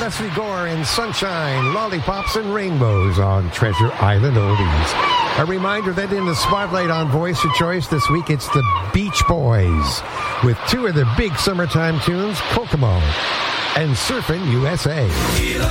Leslie Gore in Sunshine, Lollipops, and Rainbows on Treasure Island Oldies. A reminder that in the spotlight on Voice of Choice this week, it's the Beach Boys with two of their big summertime tunes, Kokomo and Surfin' USA.